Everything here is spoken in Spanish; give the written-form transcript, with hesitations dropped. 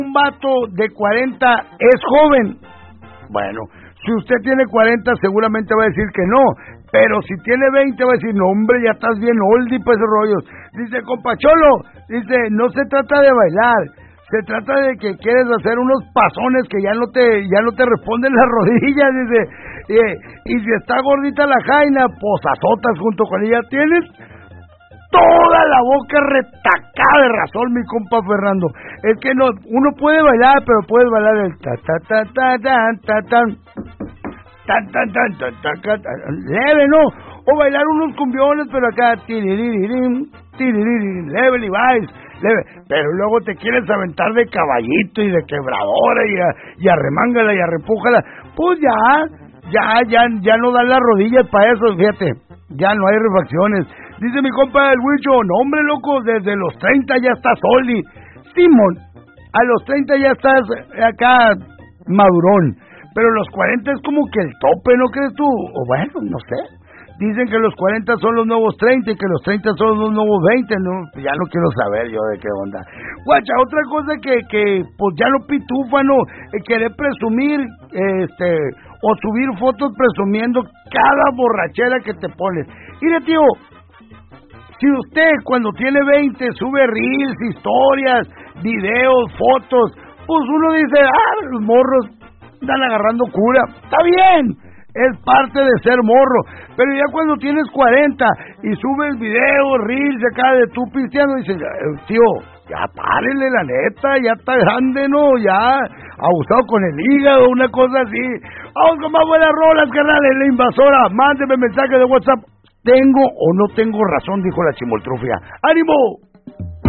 un vato de 40 es joven. Bueno, si usted tiene 40 seguramente va a decir que no, pero si tiene 20 va a decir, no hombre, ya estás bien oldie pues esos rollos. Dice, compa Cholo, dice, no se trata de bailar, se trata de que quieres hacer unos pasones que ya no te responden las rodillas, dice, y si está gordita la jaina, pues azotas junto con ella, tienes toda la boca retacada de razón, mi compa Fernando. Es que no, uno puede bailar, pero puedes bailar el ta ta ta ta tan ta tan tan tan tan tan tan tan leve, ¿no? O bailar unos cumbiones, pero acá tiriririm, tiriririm, leve y vais, leve. Pero luego te quieres aventar de caballito y de quebradora y arremángala y arrepújala. Pues ya no dan las rodillas para eso, fíjate. Ya no hay refacciones. Dice mi compa el Huicho, no hombre loco, desde los 30 ya estás Oli. Simón, a los 30 ya estás acá madurón, pero los 40 es como que el tope, ¿no crees tú? O bueno, no sé. Dicen que los 40 son los nuevos 30 y que los 30 son los nuevos 20, ¿no? Ya no quiero saber yo de qué onda. Guacha, otra cosa que pues ya no pitufa, ¿no? Querer presumir, o subir fotos presumiendo cada borrachera que te pones. Mire, tío, si usted cuando tiene 20 sube reels, historias, videos, fotos, pues uno dice, los morros están agarrando cura. Está bien, es parte de ser morro, pero ya cuando tienes 40 y subes videos, reels acá de tú pisteando, dices, tío, ya párenle la neta, ya está grande, ¿no? Ya abusado con el hígado, una cosa así. Vamos con más buenas rolas, carnales, la invasora. Mándeme mensaje de WhatsApp. ¿Tengo o no tengo razón? Dijo la chimoltrufia. ¡Ánimo!